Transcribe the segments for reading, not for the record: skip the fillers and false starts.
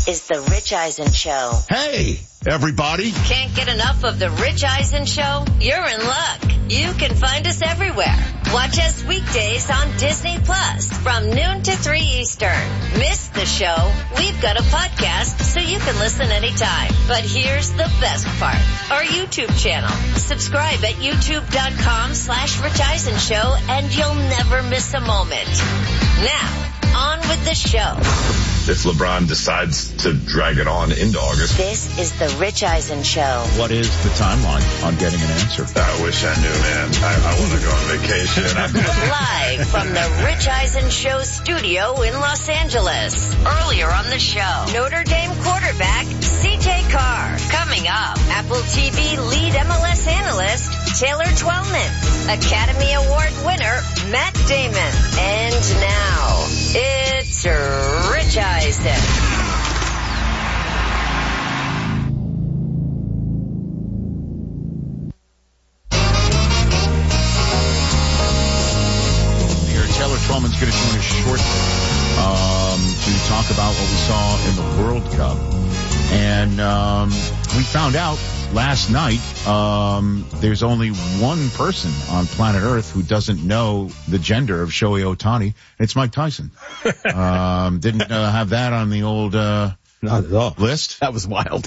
is The Rich Eisen Show. Hey, everybody. Can't get enough of The Rich Eisen Show? You're in luck. You can find us everywhere. Watch us weekdays on Disney Plus from noon to 3 Eastern. Miss the show? We've got a podcast so you can listen anytime. But here's the best part. Our YouTube channel. Subscribe at youtube.com/Rich Eisen Show and you'll never miss a moment. Now, on with the show. If LeBron decides to drag it on into August. This is The Rich Eisen Show. What is the timeline on getting an answer? I wish I knew, man. I want to go on vacation. Live from The Rich Eisen Show studio in Los Angeles. Earlier on the show, Notre Dame quarterback C.J. Carr. Coming up, Apple TV lead MLS analyst Taylor Twellman. Academy Award winner Matt Damon. And now, it's Rich Eisen. Taylor Twellman's going to join us shortly to talk about what we saw in the World Cup. And we found out last night there's only one person on planet Earth who doesn't know the gender of Shohei Ohtani. It's Mike Tyson. Didn't have that on the old not at all. List. That was wild.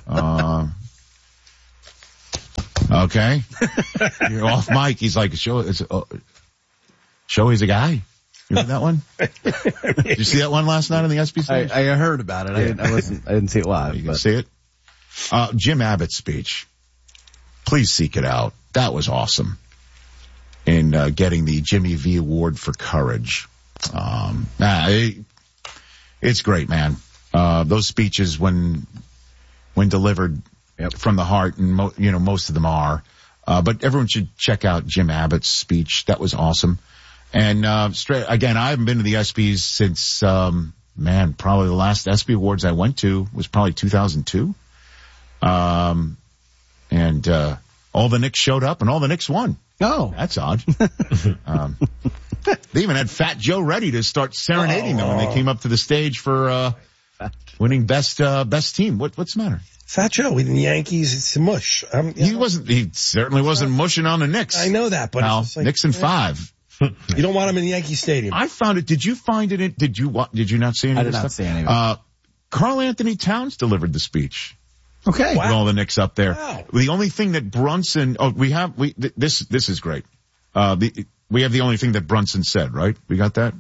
Okay. You're off mic. He's like, Shohei's a guy. You heard that one? Did you see that one last night on the SB stage? I heard about it. I didn't see it live. You can see it. Jim Abbott's speech. Please seek it out. That was awesome. In getting the Jimmy V Award for courage. It's great, man. Those speeches when delivered from the heart, and most of them are. But everyone should check out Jim Abbott's speech. That was awesome. And again, I haven't been to the ESPYs since probably the last ESPY Awards I went to was probably 2002. And all the Knicks showed up and all the Knicks won. Oh, that's odd. They even had Fat Joe ready to start serenading them when they came up to the stage for winning best team. What's the matter? Fat Joe with the Yankees, it's a mush. He certainly wasn't mushing on the Knicks. I know that, but it's like, Knicks in 5. You don't want him in Yankee Stadium. I found it. Did you find it? Did you not see any of this stuff? I did not see any of it. Karl Anthony Towns delivered the speech. Okay. With all the Knicks up there. Wow. The only thing that Brunson, this is great. We have the only thing that Brunson said, right? We got that?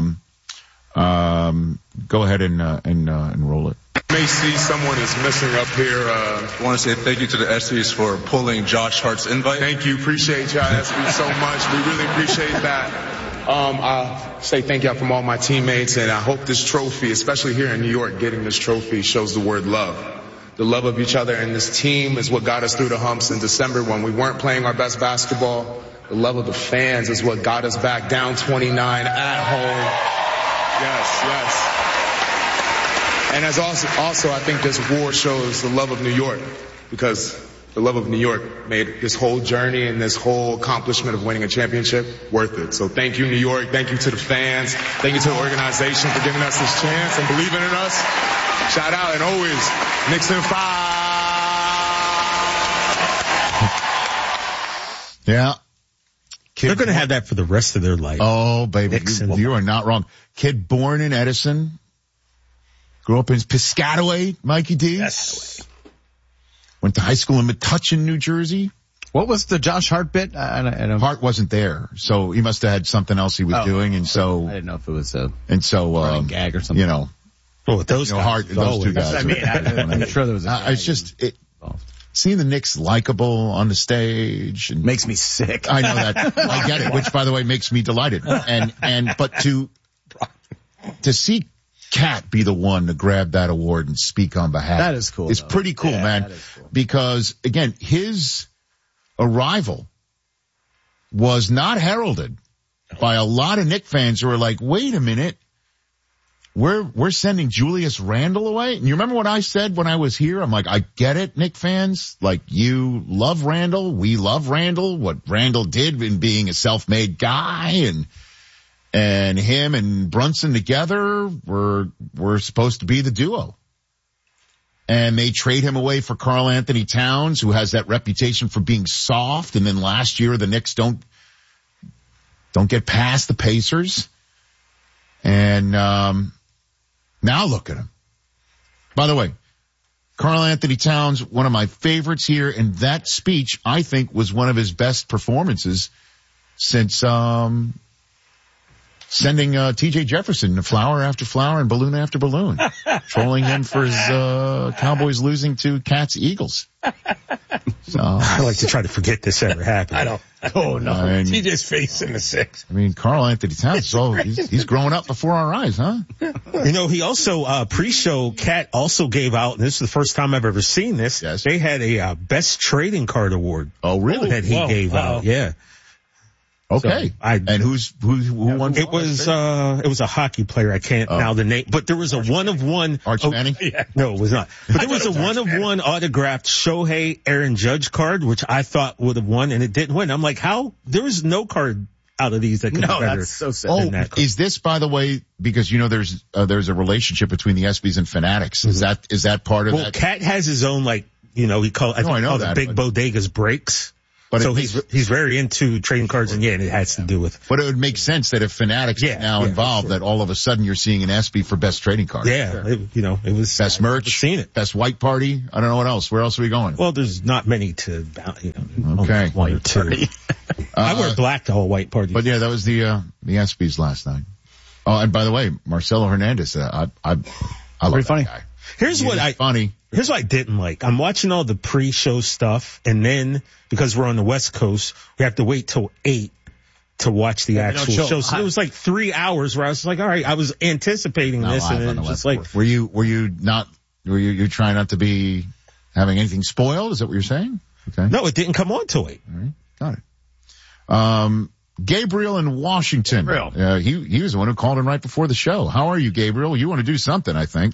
Go ahead and roll it. You may see someone is missing up here. I want to say thank you to the ESPYs for pulling Josh Hart's invite. Thank you. Appreciate y'all ESPYs so much. We really appreciate that. I say thank y'all from all my teammates, and I hope this trophy, especially here in New York, getting this trophy shows the word love. The love of each other and this team is what got us through the humps in December when we weren't playing our best basketball. The love of the fans is what got us back down 29 at home. Yes. And as also, I think this award shows the love of New York, because the love of New York made this whole journey and this whole accomplishment of winning a championship worth it. So thank you, New York. Thank you to the fans. Thank you to the organization for giving us this chance and believing in us. Shout out, and always, Knicks in 5. Yeah. They're going to have that for the rest of their life. Oh, baby, you are not wrong. Kid born in Edison. Grew up in Piscataway, Mikey D. Yes. Went to high school in Metuchen, New Jersey. What was the Josh Hart bit? Hart wasn't there, so he must have had something else he was doing, and so I didn't know if it was a running gag or something. Well, with those guys, Hart, those two guys. I'm sure there was a gag. It's just seeing the Knicks likable on the stage and makes me sick. I know that. I get it, which by the way makes me delighted. But to see Cat be the one to grab that award and speak on behalf. That is cool. It's pretty cool, man. That is cool. Because again, his arrival was not heralded by a lot of Knick fans who were like, wait a minute, we're sending Julius Randle away? And you remember what I said when I was here? I'm like, I get it, Knick fans. Like, you love Randle. We love Randle. What Randle did in being a self-made guy, and him and Brunson together were supposed to be the duo. And they trade him away for Karl Anthony Towns, who has that reputation for being soft. And then last year, the Knicks don't get past the Pacers. And now look at him. By the way, Karl Anthony Towns, one of my favorites here, and that speech, I think, was one of his best performances since sending T.J. Jefferson to flower after flower and balloon after balloon, trolling him for his Cowboys losing to Cats-Eagles. So I like to try to forget this ever happened. I don't. Oh, no. TJ's face in the 6. I mean, Karl Anthony Towns, he's growing up before our eyes, huh? You know, he also, pre-show, Cat also gave out, and this is the first time I've ever seen this. Yes. They had a best trading card award. Oh, really? That he gave out. Yeah. Okay. So and who won? It was a hockey player. I can't now the name, but there was a one-of-one. Arch Manning? Yeah. No, it was not. But there was a one-of-one autographed Shohei Aaron Judge card, which I thought would have won, and it didn't win. I'm like, how? There was no card out of these that could be better. That's so sad. Oh, is this, by the way, because you know there's a relationship between the ESPYs and Fanatics? Mm-hmm. Is that part of that? Well, Cat has his own, like, you know, he called, I know that, Big Bodegas breaks. But so he's very into trading cards, and it has to do with. But it would make sense that if Fanatics is now involved, that all of a sudden you're seeing an ESPY for best trading card. Yeah, sure. It was best merch. Seen it. Best white party. I don't know what else. Where else are we going? Well, there's not many to, okay, one or two. I wear black to all white parties. But yeah, that was the ESPYs last night. Oh, and by the way, Marcelo Hernandez, I love that guy. Here's what I didn't like. I'm watching all the pre-show stuff, and then because we're on the West Coast, we have to wait till 8 to watch the actual show. So it was like 3 hours where I was like, all right, I was anticipating this, and then just like, were you trying not to be having anything spoiled? Is that what you're saying? Okay. No, it didn't come on till 8. All right, got it. Gabriel in Washington. Gabriel. He was the one who called in right before the show. How are you, Gabriel? You want to do something, I think.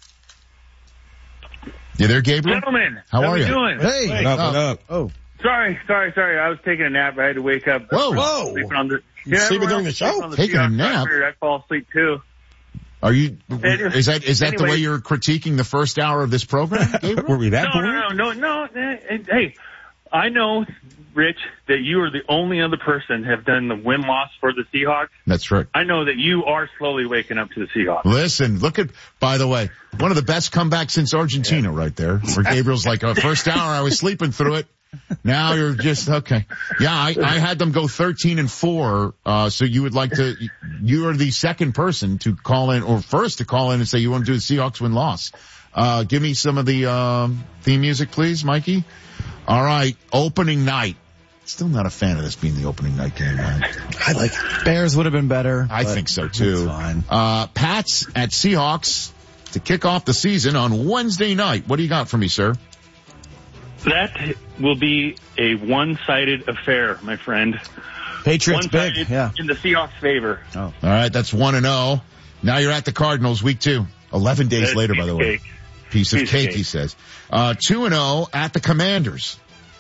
You there, Gabriel? Gentlemen, how are you doing? Hey, what up? Oh, sorry. I was taking a nap. I had to wake up. Whoa! Sleeping on the during the show. Taking a nap. I fall asleep too. Are you? Is that anyway, the way you're critiquing the first hour of this program? Were we that boring? No. Hey, I know, Rich, that you are the only other person have done the win-loss for the Seahawks. That's right. I know that you are slowly waking up to the Seahawks. Listen, by the way, one of the best comebacks since Argentina right there, where Gabriel's like, first hour I was sleeping through it. Now you're just, okay. Yeah, I had them go 13-4, so you are the second person to call in, or first to call in and say you want to do the Seahawks win-loss. Give me some of the theme music, please, Mikey. All right, opening night. Still not a fan of this being the opening night game, man. I like it. Bears would have been better. I think so, too. Fine. Pats at Seahawks to kick off the season on Wednesday night. What do you got for me, sir? That will be a one-sided affair, my friend. Patriots big, yeah. In the Seahawks' favor. Oh. All right, that's 1-0. Now you're at the Cardinals, week 2. 11 days later, by the way. Piece of cake, he says. 2-0 at the Commanders.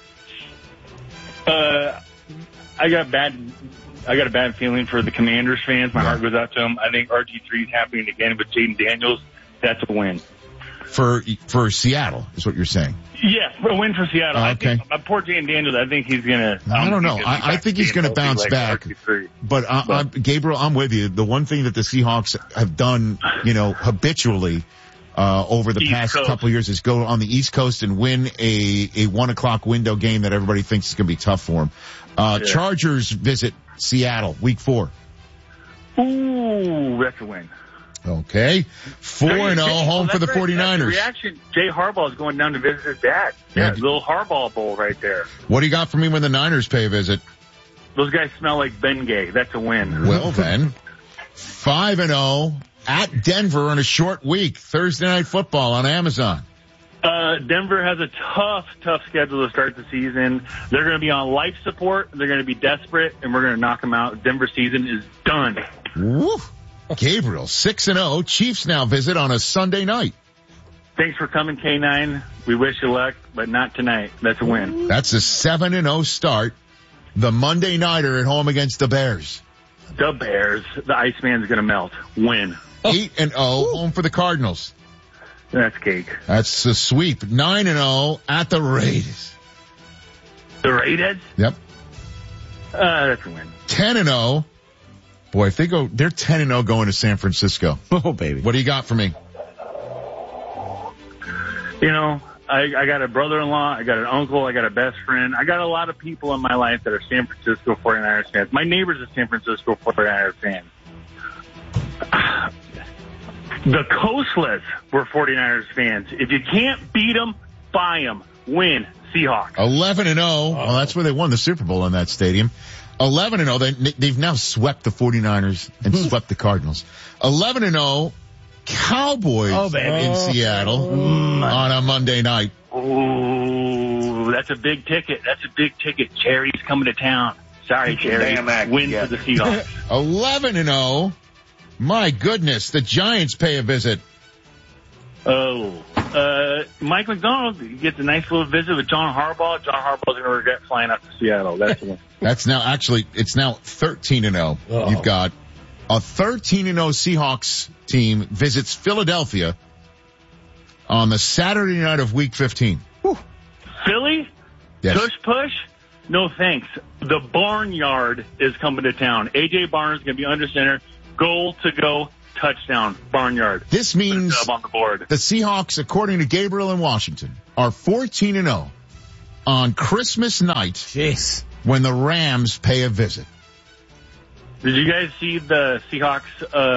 I got a bad feeling for the Commanders fans. My heart goes out to them. I think RG3 is happening again with Jaden Daniels. That's a win. For Seattle, is what you're saying. Yes, a win for Seattle. Okay. I think, poor Jaden Daniels, I think he's going to... I don't know. I think he's going to bounce back. But Gabriel, I'm with you. The one thing that the Seahawks have done, habitually over the past couple of years is go on the East Coast and win a 1:00 window game that everybody thinks is going to be tough for them. Chargers visit Seattle, week 4. Ooh, that's a win. Okay. 4-0 home for the 49ers. The reaction, Jay Harbaugh is going down to visit his dad. Yeah, little Harbaugh Bowl right there. What do you got for me when the Niners pay a visit? Those guys smell like Bengay. That's a win. Well then, 5-0 at Denver on a short week. Thursday Night Football on Amazon. Denver has a tough schedule to start the season. They're going to be on life support. They're going to be desperate, and we're going to knock them out. Denver season is done. Woof. Gabriel, 6-0. Chiefs now visit on a Sunday night. Thanks for coming, K9. We wish you luck, but not tonight. That's a win. That's a 7-0 start. The Monday nighter at home against the Bears. The Bears. The Iceman's going to melt. Win. 8-0 home for the Cardinals. That's cake. That's a sweep. 9-0 at the Raiders. The Raiders? Yep. That's a win. 10-0. Boy, if they're 10-0 going to San Francisco. Oh, baby. What do you got for me? You know, I got a brother-in-law, I got an uncle, I got a best friend. I got a lot of people in my life that are San Francisco 49ers fans. My neighbor's a San Francisco 49ers fan. The Coastless were 49ers fans. If you can't beat them, buy them. Win. Seahawks. 11-0. Well, that's where they won the Super Bowl in that stadium. 11-0. They've now swept the 49ers and swept the Cardinals. 11-0. Cowboys in Seattle on a Monday night. Ooh, that's a big ticket. That's a big ticket. Cherry's coming to town. Sorry, Cherry. Win for the Seahawks. 11-0. My goodness, the Giants pay a visit. Oh, Mike McDonald gets a nice little visit with John Harbaugh. John Harbaugh's going to regret flying up to Seattle. That's the one. It's now 13-0. Uh-oh. You've got a 13-0 Seahawks team visits Philadelphia on the Saturday night of Week 15. Whew. Philly? Yes. Push? No thanks. The Barnyard is coming to town. A.J. Barnes is going to be under center. Goal to go. Touchdown. Barnyard. This means on the board. The Seahawks, according to Gabriel in Washington, are 14-0 on Christmas night. Jeez. When the Rams pay a visit. Did you guys see the Seahawks,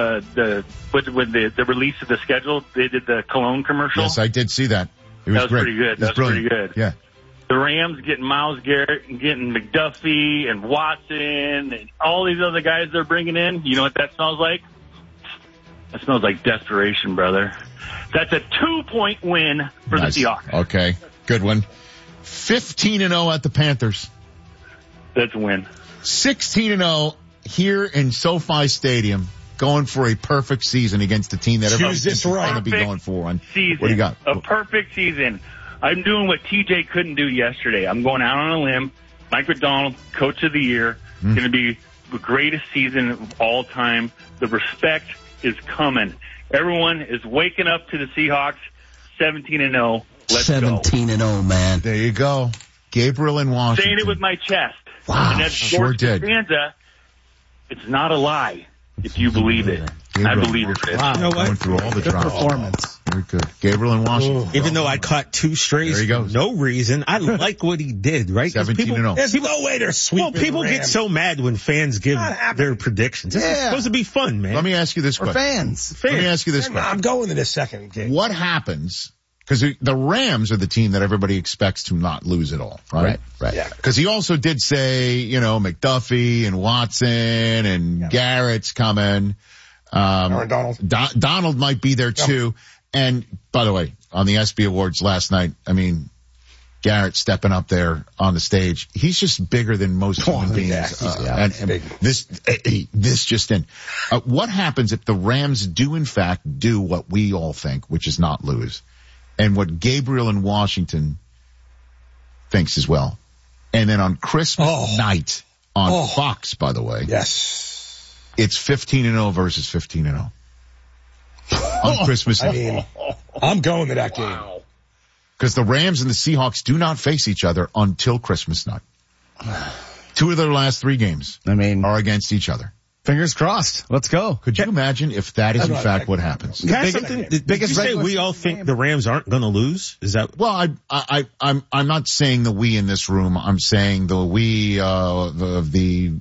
with the release of the schedule? They did the Cologne commercial. Yes, I did see that. It was great. Pretty good. That's pretty good. Yeah. The Rams getting Myles Garrett and getting McDuffie and Watson and all these other guys they're bringing in. You know what that smells like? That smells like desperation, brother. That's a 2-point win for the Seahawks. Okay. Good one. 15-0 at the Panthers. That's a win. 16-0 here in SoFi Stadium, going for a perfect season against the team that everybody's going to be going for. What do you got? A perfect season. I'm doing what TJ couldn't do yesterday. I'm going out on a limb. Mike McDonald, Coach of the Year, going to be the greatest season of all time. The respect is coming. Everyone is waking up to the Seahawks. 17-0. Let's 17-0, man. There you go. Gabriel in Washington. Saying it with my chest. Wow, and that's sure did. Costanza. It's not a lie if you believe it. Gabriel, I believe it. Wow. You know what? Going through all the good drama. Performance. Very good. Gabriel in Washington. Even though I caught 2 strays, there he goes. No reason. I like what he did, right? 17-0. There's no way they're sweeping. Well, people get so mad when fans give their predictions. It's supposed to be fun, man. Let me ask you this question. Fans. Let me ask you this question. I'm going to this second game. What happens? Because the Rams are the team that everybody expects to not lose at all, right? Right. Yeah. Because he also did say, McDuffie and Watson and Garrett's coming. Aaron Donald. Donald might be there too. And by the way, on the ESPY Awards last night, Garrett stepping up there on the stage. He's just bigger than most human beings. And this just in. What happens if the Rams do in fact do what we all think, which is not lose? And what Gabriel in Washington thinks as well. And then on Christmas night on Fox, by the way. Yes. It's 15-0 versus 15-0. On Christmas night. I'm going to that game. Because the Rams and the Seahawks do not face each other until Christmas night. 2 of their last 3 games are against each other. Fingers crossed. Let's go. Could you imagine if that is in fact what happens? Did you say we all think the Rams aren't going to lose? Is that? Well, I'm not saying the we in this room. I'm saying the we the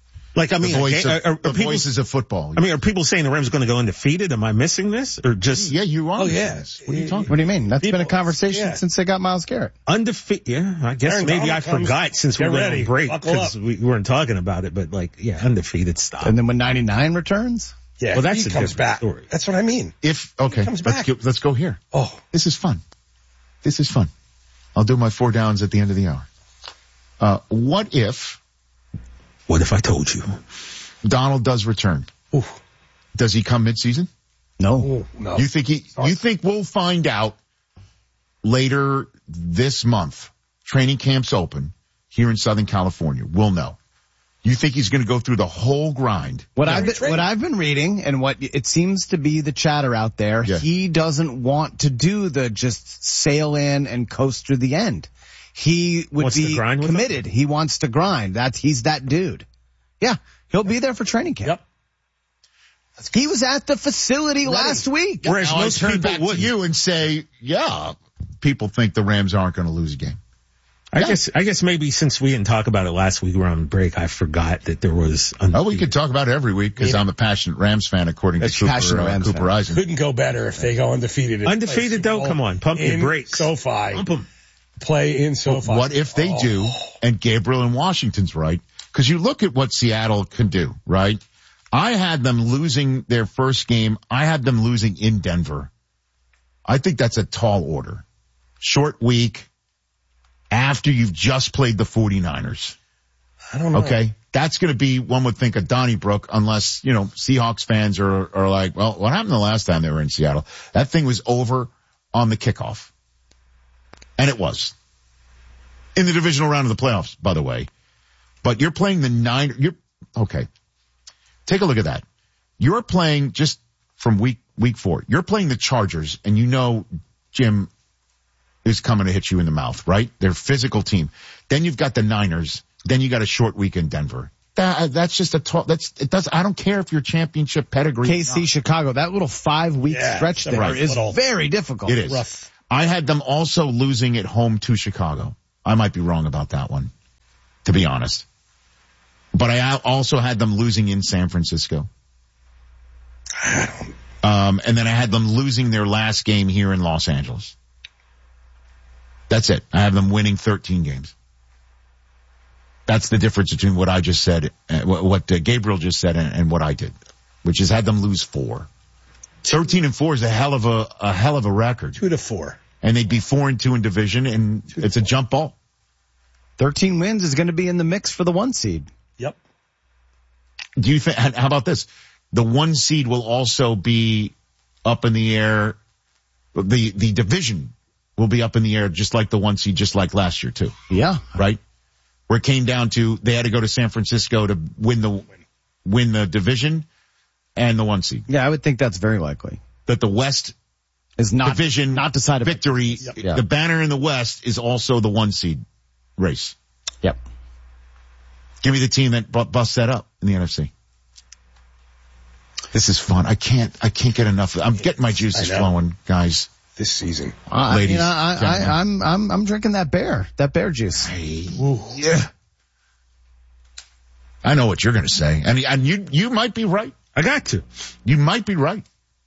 voices of football. Are people saying the Rams are going to go undefeated? Am I missing this, or just? Yeah, you are. Oh yeah. What are you talking? What do you mean? That's been a conversation since they got Myles Garrett. Undefeated. Yeah, I guess Aaron maybe I Donald forgot since we went on break because we weren't talking about it. But undefeated stop. And then when 99 returns. Yeah, well, that's he a comes different back. story. That's what I mean. Let's go here. Oh, this is fun. I'll do my 4 downs at the end of the hour. What if I told you Donald does return? Ooh. Does he come midseason? No. No. You think we'll find out later this month? Training camps open here in Southern California. We'll know. You think he's going to go through the whole grind? What I've been reading and what it seems to be the chatter out there, he doesn't want to do the just sail in and coast through the end. He would be committed. He wants to grind. He's that dude. Yeah, he'll be there for training camp. Yep. He was at the facility last week. Whereas most people back to you and say, yeah, people think the Rams aren't going to lose a game. I guess maybe since we didn't talk about it last week, we were on break, I forgot that there was. We could talk about it every week because I'm a passionate Rams fan, according to Cooper Eisen. Couldn't go better if they go undefeated. Undefeated though, come on, pump your brakes. SoFi. Pump them. Play in SoFi. What if they do, and Gabriel in Washington's right? Because you look at what Seattle can do, right? I had them losing their first game. I had them losing in Denver. I think that's a tall order. Short week after you've just played the 49ers. I don't know. Okay. That's going to be, one would think, a Donnybrook unless, Seahawks fans are like, well, what happened the last time they were in Seattle? That thing was over on the kickoff. And it was. In the divisional round of the playoffs, by the way. But you're playing the Niners. Okay. Take a look at that. You're playing just from week 4. You're playing the Chargers, and Jim is coming to hit you in the mouth, right? They're a physical team. Then you've got the Niners. Then you got a short week in Denver. That's just I don't care if you're championship pedigree. KC, Chicago, that little 5-week stretch there is very difficult. It is. Rough. I had them also losing at home to Chicago. I might be wrong about that one, to be honest. But I also had them losing in San Francisco. And then I had them losing their last game here in Los Angeles. That's it. I have them winning 13 games. That's the difference between what I just said, what Gabriel just said, and what I did, which is had them lose 4. 13-4 is a hell of a record. 2-4. And they'd be 4-2 in division, and it's a jump ball. 13 wins is going to be in the mix for the 1 seed. Yep. Do you think, how about this? The 1 seed will also be up in the air. The division will be up in the air just like the 1 seed, just like last year too. Yeah. Right? Where it came down to, they had to go to San Francisco to win the division and the 1 seed. Yeah, I would think that's very likely. That the West is not division, not decided victory. Yep. The banner in the West is also the 1 seed race. Yep. Give me the team that busts that up in the NFC. This is fun. I can't get enough. I'm getting my juices flowing, guys. This season, ladies. I'm drinking that bear juice. Yeah. I know what you're going to say, and you might be right. I got to. You might be right.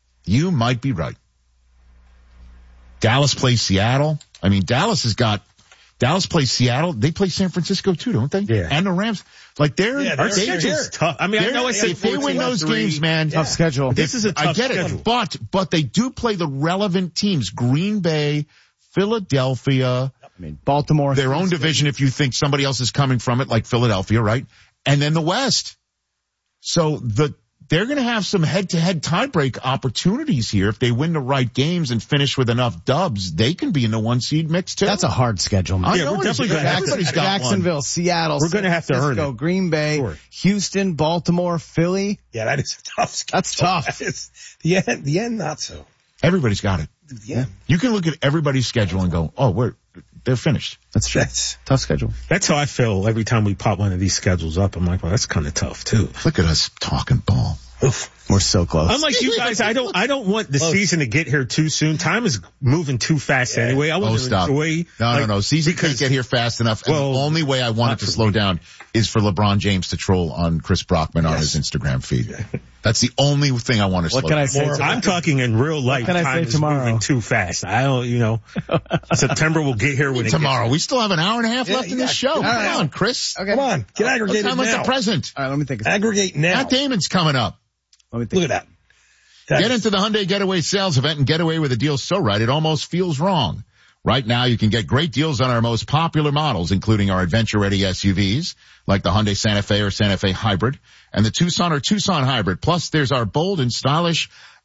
Dallas plays Seattle. I mean, Dallas plays Seattle. They play San Francisco too, don't they? Yeah. And the Rams. Like they're just tough. I mean, I know I said if they win those games, man. Tough schedule. This is a tough schedule. I get it, but they do play the relevant teams. Green Bay, Philadelphia. I mean, Baltimore. Their own division if you think somebody else is coming from it, like Philadelphia, right? And then the West. So they're going to have some head-to-head tiebreak opportunities here. If they win the right games and finish with enough dubs, they can be in the 1 seed mix too. That's a hard schedule, man. Yeah, we're definitely going to have Jacksonville, Seattle, we're going to have to earn it. Green Bay, Houston, Baltimore, Philly. Yeah, that is a tough schedule. That's tough. The end, not so. Everybody's got it. Yeah. You can look at everybody's schedule and go, oh, they're finished. That's true. Tough schedule. That's how I feel every time we pop one of these schedules up. I'm like, well, that's kind of tough too. Look at us talking ball. Oof. We're so close. Unlike you guys, I don't want the season to get here too soon. Time is moving too fast anyway. I want to enjoy. No. Season can't get here fast enough. And the only way I want it to slow down is for LeBron James to troll on Chris Brockman on his Instagram feed. That's the only thing I want to slow down. What can I say? I'm talking in real life. What can I say tomorrow? Moving too fast. I don't, September will get here when it tomorrow. Gets we still have an hour and a half left in this show. Come on, Chris. Okay. Come on. Get aggregated now. What time was the present? All right, let me think. Aggregate now. Matt Damon's coming up. Let me think. Look at that. Get into the Hyundai Getaway sales event and get away with a deal so right it almost feels wrong. Right now you can get great deals on our most popular models, including our adventure-ready SUVs, like the Hyundai Santa Fe or Santa Fe Hybrid, and the Tucson or Tucson Hybrid. Plus there's our bold and stylish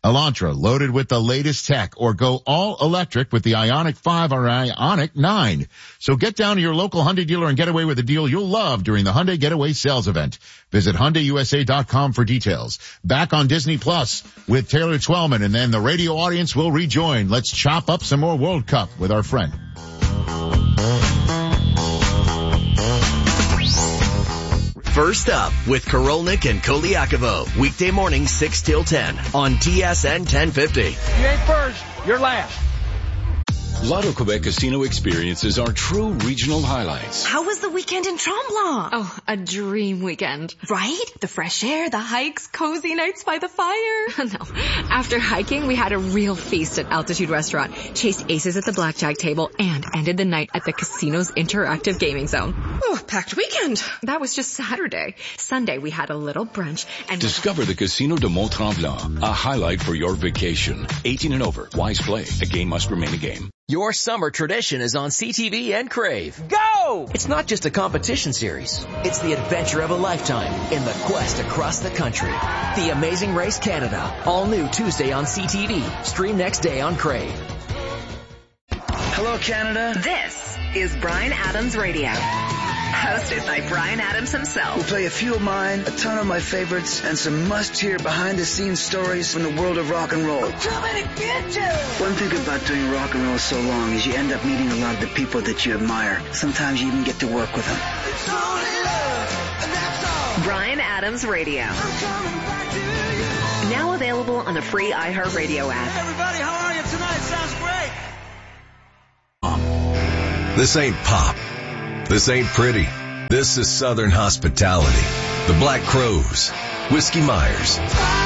Elantra, loaded with the latest tech, or go all electric with the Ioniq 5 or Ioniq 9. So get down to your local Hyundai dealer and get away with a deal you'll love during the Hyundai Getaway Sales Event. Visit HyundaiUSA.com for details. Back on Disney Plus with Taylor Twellman, and then the radio audience will rejoin. Let's chop up some more World Cup with our friend. First Up with Korolnik and Koliakovo. Weekday morning 6 till 10 on TSN 1050. You ain't first, you're last. Lotto Quebec Casino experiences are true regional highlights. How was the weekend in Tremblant? Oh, a dream weekend. Right? The fresh air, the hikes, cozy nights by the fire. No. After hiking, we had a real feast at Altitude Restaurant, chased aces at the blackjack table, and ended the night at the casino's interactive gaming zone. Oh, packed weekend. That was just Saturday. Sunday, we had a little brunch and discover the Casino de Mont-Tremblant, a highlight for your vacation. 18 and over. Wise play. A game must remain a game. Your summer tradition is on CTV and Crave. Go! It's not just a competition series. It's the adventure of a lifetime in the quest across the country. The Amazing Race Canada. All new Tuesday on CTV. Stream next day on Crave. Hello, Canada. This is Bryan Adams Radio. Hosted by Bryan Adams himself. We'll play a few of mine, a ton of my favorites, and some must-hear behind-the-scenes stories from the world of rock and roll. One thing about doing rock and roll so long is you end up meeting a lot of the people that you admire. Sometimes you even get to work with them. Bryan Adams Radio. Now available on the free iHeartRadio app. Hey everybody, how are you tonight? Sounds great. This ain't pop. This ain't pretty. This is Southern hospitality. The Black Crowes, Whiskey Myers.